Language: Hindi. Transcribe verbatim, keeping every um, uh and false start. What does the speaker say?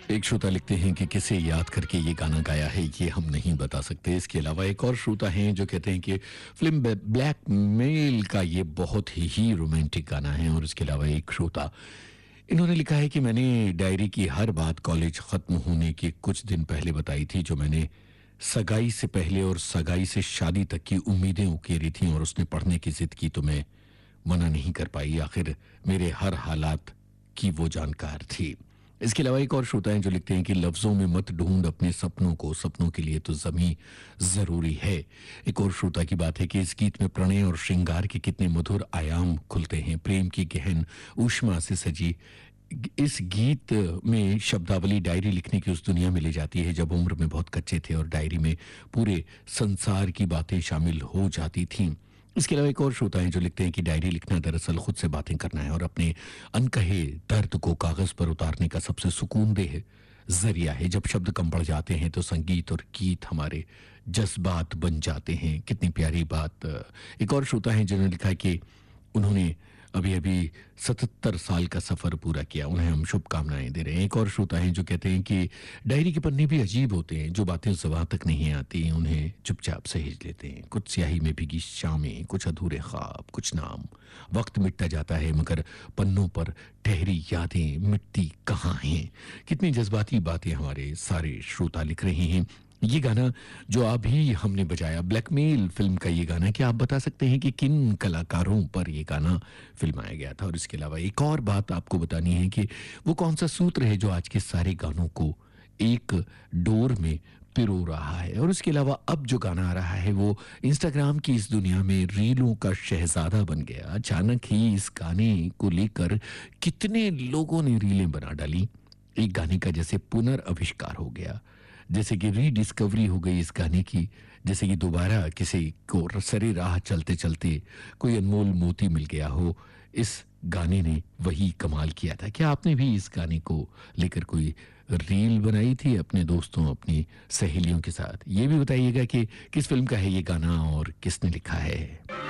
एक श्रोता लिखते हैं कि किसे याद करके ये गाना गाया है ये हम नहीं बता सकते। इसके अलावा एक और श्रोता हैं जो कहते हैं कि फिल्म ब्लैक मेल का ये बहुत ही, ही रोमांटिक गाना है। और इसके अलावा एक श्रोता इन्होंने लिखा है कि मैंने डायरी की हर बात कॉलेज ख़त्म होने के कुछ दिन पहले बताई थी, जो मैंने सगाई से पहले और सगाई से शादी तक की उम्मीदें उकेरी थी, और उसने पढ़ने की जिद की तो मैं मना नहीं कर पाई। आखिर मेरे हर हालात की वो जानकार थी। इसके अलावा एक और श्रोता हैं जो लिखते हैं कि लफ्ज़ों में मत ढूंढ अपने सपनों को, सपनों के लिए तो ज़मीं ज़रूरी है। एक और श्रोता की बात है कि इस गीत में प्रणय और श्रृंगार के कितने मधुर आयाम खुलते हैं। प्रेम की गहन ऊष्मा से सजी इस गीत में शब्दावली डायरी लिखने की उस दुनिया में ले जाती है जब उम्र में बहुत कच्चे थे और डायरी में पूरे संसार की बातें शामिल हो जाती थीं। इसके अलावा एक और श्रोता हैं जो लिखते हैं कि डायरी लिखना दरअसल खुद से बातें करना है और अपने अनकहे दर्द को कागज पर उतारने का सबसे सुकूनदेह जरिया है। जब शब्द कम पड़ जाते हैं तो संगीत और गीत हमारे जज्बात बन जाते हैं। कितनी प्यारी बात। एक और श्रोता हैं जिन्होंने लिखा है कि उन्होंने अभी अभी सतहत्तर साल का सफ़र पूरा किया, उन्हें हम शुभकामनाएं दे रहे हैं। एक और श्रोता हैं जो कहते हैं कि डायरी के पन्ने भी अजीब होते हैं, जो बातें ज़बान तक नहीं आती उन्हें चुपचाप सहेज लेते हैं। कुछ स्याही में भीगी शामें, कुछ अधूरे ख्वाब, कुछ नाम। वक्त मिटता जाता है मगर पन्नों पर ठहरी यादें मिटती कहाँ हैं। कितनी जज्बाती बातें हमारे सारे श्रोता लिख रहे हैं। ये गाना जो अभी हमने बजाया, ब्लैकमेल फिल्म का ये गाना, क्या आप बता सकते हैं कि किन कलाकारों पर ये गाना फिल्माया गया था? और इसके अलावा एक और बात आपको बतानी है कि वो कौन सा सूत्र है जो आज के सारे गानों को एक डोर में पिरो रहा है। और इसके अलावा अब जो गाना आ रहा है वो इंस्टाग्राम की इस दुनिया में रीलों का शहजादा बन गया। अचानक ही इस गाने को लेकर कितने लोगों ने रीलें बना डाली। एक गाने का जैसे पुनर्आविष्कार हो गया, जैसे कि रीडिस्कवरी हो गई इस गाने की, जैसे कि दोबारा किसी को सरे राह चलते चलते कोई अनमोल मोती मिल गया हो। इस गाने ने वही कमाल किया था। क्या आपने भी इस गाने को लेकर कोई रील बनाई थी अपने दोस्तों, अपनी सहेलियों के साथ? ये भी बताइएगा कि किस फिल्म का है ये गाना और किसने लिखा है।